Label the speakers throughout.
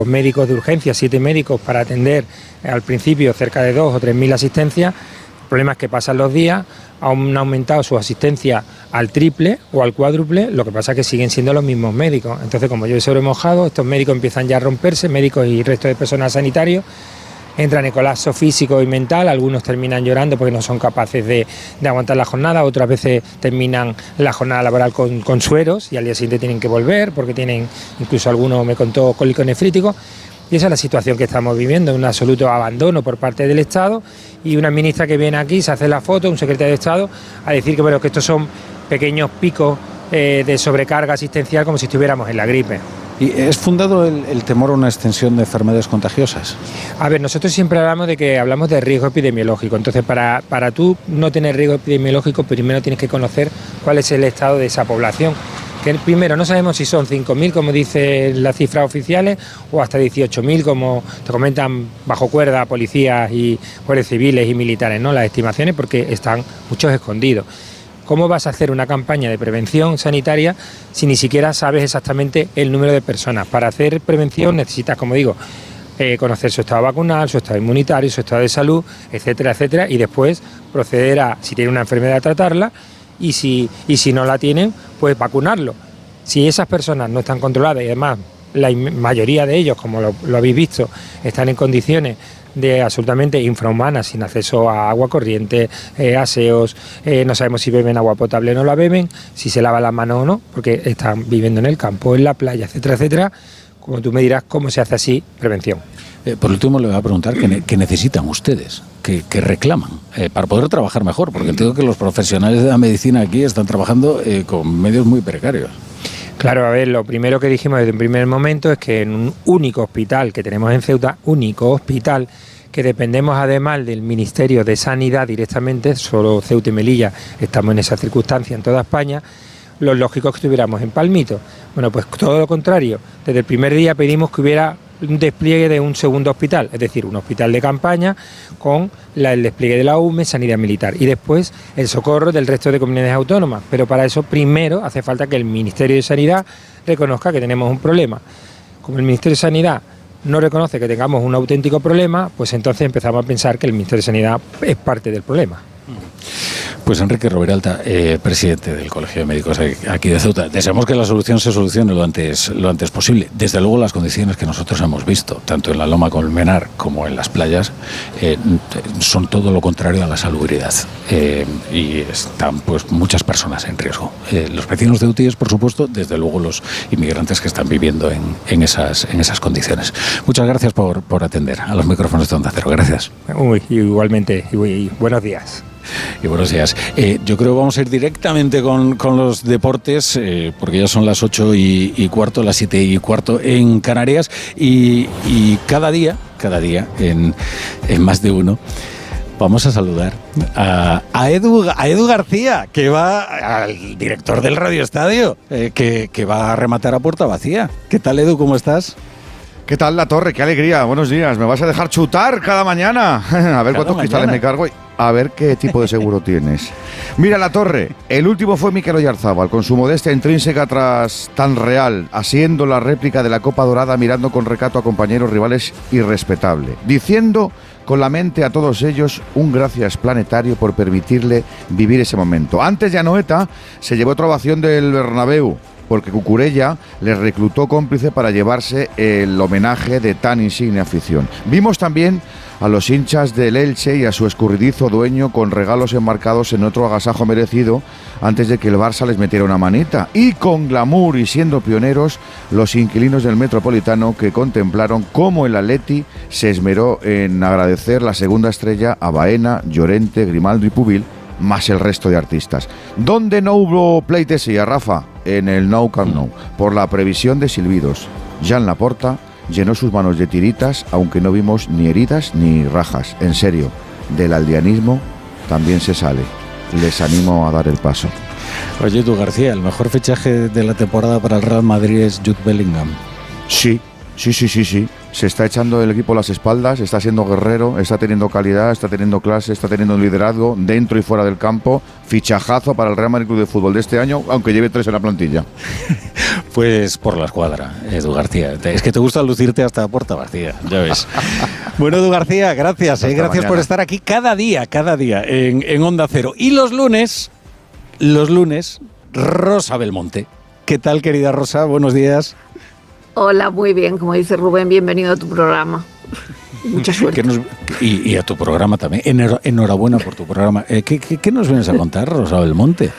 Speaker 1: médicos de urgencia, 7 médicos para atender al principio cerca de 2 o 3.000 asistencias. El problema es que pasan los días, han aumentado su asistencia al triple o al cuádruple, lo que pasa es que siguen siendo los mismos médicos. Entonces, como llueve sobre mojado, estos médicos empiezan ya a romperse, médicos y resto de personal sanitario, entran en colapso físico y mental, algunos terminan llorando porque no son capaces de aguantar la jornada, otras veces terminan la jornada laboral con sueros y al día siguiente tienen que volver porque tienen, incluso algunos me contó, cólico nefrítico. Y esa es la situación que estamos viviendo, un absoluto abandono por parte del Estado y una ministra que viene aquí, se hace la foto, un secretario de Estado, a decir que, bueno, que estos son pequeños picos de sobrecarga asistencial como si estuviéramos en la gripe.
Speaker 2: ¿Y es fundado el temor a una extensión de enfermedades contagiosas?
Speaker 1: A ver, nosotros siempre hablamos de riesgo epidemiológico. Entonces, para tú no tener riesgo epidemiológico, primero tienes que conocer cuál es el estado de esa población. Que primero, no sabemos si son 5.000, como dicen las cifras oficiales, o hasta 18.000, como te comentan bajo cuerda policías y guardias civiles y militares, ¿no? Las estimaciones, porque están muchos escondidos. ¿Cómo vas a hacer una campaña de prevención sanitaria si ni siquiera sabes exactamente el número de personas? Para hacer prevención necesitas, como digo, conocer su estado vacunal, su estado inmunitario, su estado de salud, etcétera, etcétera, y después proceder a, si tiene una enfermedad, a tratarla, y si no la tienen, pues vacunarlo. Si esas personas no están controladas y además la mayoría de ellos, como lo habéis visto, están en condiciones de absolutamente infrahumanas, sin acceso a agua corriente, aseos, no sabemos si beben agua potable o no la beben, si se lavan las manos o no, porque están viviendo en el campo, en la playa, etcétera, etcétera. Como tú me dirás, ¿cómo se hace así prevención?
Speaker 2: Por último, le voy a preguntar qué necesitan ustedes, qué reclaman, para poder trabajar mejor, porque entiendo que los profesionales de la medicina aquí están trabajando con medios muy precarios.
Speaker 1: Claro, a ver, lo primero que dijimos desde un primer momento es que en un único hospital que tenemos en Ceuta, único hospital, que dependemos además del Ministerio de Sanidad directamente, solo Ceuta y Melilla estamos en esa circunstancia en toda España, lo lógico es que estuviéramos en Palmito. Bueno, pues todo lo contrario, desde el primer día pedimos que hubiera un despliegue de un segundo hospital, es decir, un hospital de campaña con el despliegue de la UME, sanidad militar y después el socorro del resto de comunidades autónomas. Pero para eso primero hace falta que el Ministerio de Sanidad reconozca que tenemos un problema. Como el Ministerio de Sanidad no reconoce que tengamos un auténtico problema, pues entonces empezamos a pensar que el Ministerio de Sanidad es parte del problema.
Speaker 2: Pues Enrique Roviralta, presidente del Colegio de Médicos aquí de Ceuta, deseamos que la solución se solucione lo antes posible. Desde luego las condiciones que nosotros hemos visto, tanto en la Loma Colmenar como en las playas, son todo lo contrario a la salubridad y están pues muchas personas en riesgo. Los vecinos de Utíes, por supuesto, desde luego los inmigrantes que están viviendo en esas condiciones. Muchas gracias por atender a los micrófonos de Onda Cero. Gracias.
Speaker 1: Igualmente, y buenos días.
Speaker 2: Y buenos días. Yo creo que vamos a ir directamente con los deportes, porque ya son las 8:15, las 7:15 en Canarias, y cada día en más de uno vamos a saludar a Edu García, que va al director del Radio Estadio, que va a rematar a puerta vacía. ¿Qué tal, Edu? ¿Cómo estás?
Speaker 3: ¿Qué tal, La Torre? ¡Qué alegría! Buenos días. ¿Me vas a dejar chutar cada mañana? A ver cuántos cristales me cargo y a ver qué tipo de seguro tienes. Mira, La Torre, el último fue Mikel Oyarzábal, con su modestia intrínseca tras tan real, haciendo la réplica de la Copa Dorada, mirando con recato a compañeros rivales irrespetable, diciendo con la mente a todos ellos un gracias planetario por permitirle vivir ese momento. Antes de Anoeta se llevó otra ovación del Bernabéu, porque Cucurella les reclutó cómplice para llevarse el homenaje de tan insigne afición. Vimos también a los hinchas del Elche y a su escurridizo dueño con regalos enmarcados en otro agasajo merecido antes de que el Barça les metiera una manita. Y con glamour y siendo pioneros, los inquilinos del Metropolitano que contemplaron cómo el Atleti se esmeró en agradecer la segunda estrella a Baena, Llorente, Grimaldo y Pubil, más el resto de artistas. ¿Dónde no hubo pleitesía, Rafa? En el Nou Camp Nou, por la previsión de silbidos. Joan Laporta llenó sus manos de tiritas, aunque no vimos ni heridas ni rajas. En serio, del aldeanismo también se sale. Les animo a dar el paso.
Speaker 2: Oye, Edu García, el mejor fichaje de la temporada para el Real Madrid es Jude Bellingham.
Speaker 3: Sí. Se está echando el equipo a las espaldas, está siendo guerrero, está teniendo calidad, está teniendo clase, está teniendo liderazgo dentro y fuera del campo. Fichajazo para el Real Madrid Club de Fútbol de este año, aunque lleve 3 en la plantilla.
Speaker 2: Pues por la escuadra, Edu García. Es que te gusta lucirte hasta Puerta García, ya ves. Bueno, Edu García, gracias. Gracias por estar aquí cada día en Onda Cero. Y los lunes, Rosa Belmonte. ¿Qué tal, querida Rosa? Buenos días.
Speaker 4: Hola, muy bien. Como dice Rubén, bienvenido a tu programa. Mucha suerte.
Speaker 2: Y a tu programa también. Enhorabuena por tu programa. ¿Qué nos vienes a contar, Rosa Belmonte?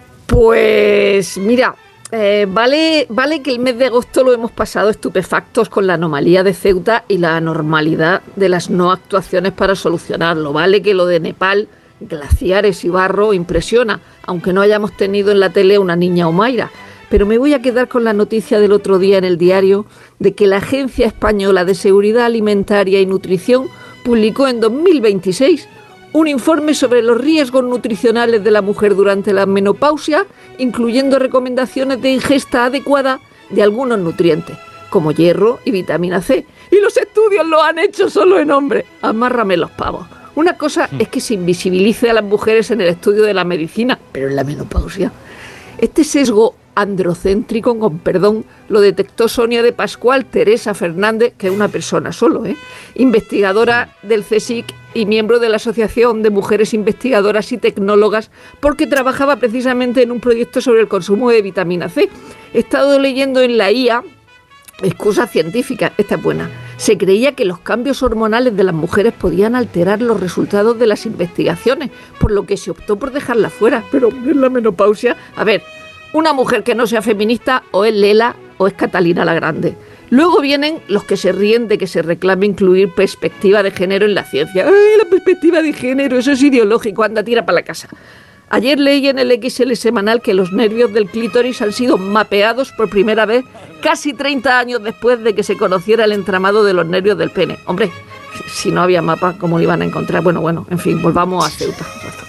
Speaker 4: Pues mira, vale que el mes de agosto lo hemos pasado estupefactos con la anomalía de Ceuta y la anormalidad de las no actuaciones para solucionarlo. Vale que lo de Nepal, glaciares y barro impresiona, aunque no hayamos tenido en la tele una niña Humaira. Pero me voy a quedar con la noticia del otro día en el diario de que la Agencia Española de Seguridad Alimentaria y Nutrición publicó en 2026 un informe sobre los riesgos nutricionales de la mujer durante la menopausia, incluyendo recomendaciones de ingesta adecuada de algunos nutrientes, como hierro y vitamina C. Y los estudios los han hecho solo en hombres. Amárrame los pavos. Una cosa es que se invisibilice a las mujeres en el estudio de la medicina, pero en la menopausia. Este sesgo androcéntrico, con perdón, lo detectó Sonia de Pascual Teresa Fernández, que es una persona solo, investigadora del CSIC y miembro de la Asociación de Mujeres Investigadoras y Tecnólogas, porque trabajaba precisamente en un proyecto sobre el consumo de vitamina C. He estado leyendo en la IA, excusa científica, esta es buena. Se creía que los cambios hormonales de las mujeres podían alterar los resultados de las investigaciones, por lo que se optó por dejarla fuera. Pero en la menopausia, a ver, una mujer que no sea feminista o es Lela o es Catalina la Grande. Luego vienen los que se ríen de que se reclame incluir perspectiva de género en la ciencia. ¡Ay, la perspectiva de género! Eso es ideológico, anda, tira para la casa. Ayer leí en el XL semanal que los nervios del clítoris han sido mapeados por primera vez casi 30 años después de que se conociera el entramado de los nervios del pene. Hombre, si no había mapa, ¿cómo lo iban a encontrar? Bueno, en fin, volvamos a Ceuta.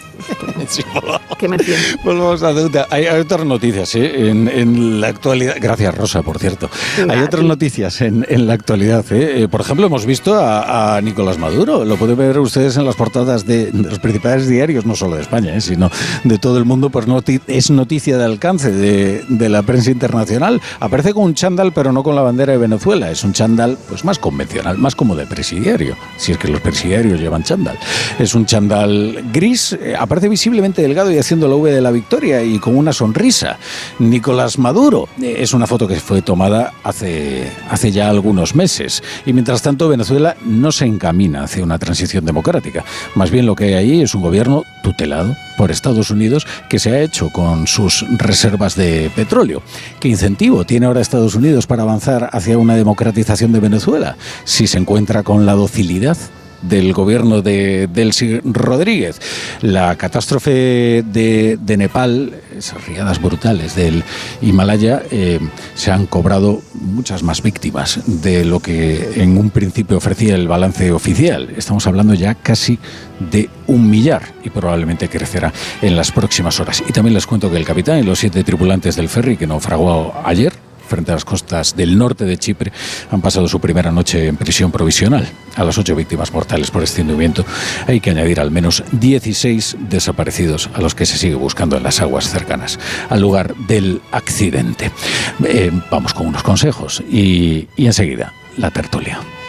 Speaker 2: Sí,
Speaker 4: ¿Qué me entiendes?
Speaker 2: Volvamos a Ceuta. Hay otras noticias en la actualidad. Gracias, Rosa, por cierto. Hay otras noticias en la actualidad. Por ejemplo, hemos visto a Nicolás Maduro. Lo pueden ver ustedes en las portadas de los principales diarios, no solo de España, sino de todo el mundo. Pues es noticia de alcance de la prensa internacional. Aparece con un chándal, pero no con la bandera de Venezuela. Es un chándal pues más convencional, más como de presidiario, si es que los presidiarios llevan chándal. Es un chándal gris. Aparece visiblemente delgado y haciendo la V de la victoria y con una sonrisa. Nicolás Maduro. Es una foto que fue tomada hace ya algunos meses. Y mientras tanto, Venezuela no se encamina hacia una transición democrática. Más bien lo que hay ahí es un gobierno tutelado por Estados Unidos que se ha hecho con sus reservas de petróleo. ¿Qué incentivo tiene ahora Estados Unidos para avanzar hacia una democratización de Venezuela si se encuentra con la docilidad del gobierno de Delcy Rodríguez? La catástrofe de Nepal, esas riadas brutales del Himalaya, se han cobrado muchas más víctimas de lo que en un principio ofrecía el balance oficial. Estamos hablando ya casi de 1 millar y probablemente crecerá en las próximas horas. Y también les cuento que el capitán y los 7 tripulantes del ferry que naufragó ayer frente a las costas del norte de Chipre han pasado su primera noche en prisión provisional. A las 8 víctimas mortales por este hundimiento hay que añadir al menos 16 desaparecidos a los que se sigue buscando en las aguas cercanas al lugar del accidente. Vamos con unos consejos y enseguida la tertulia.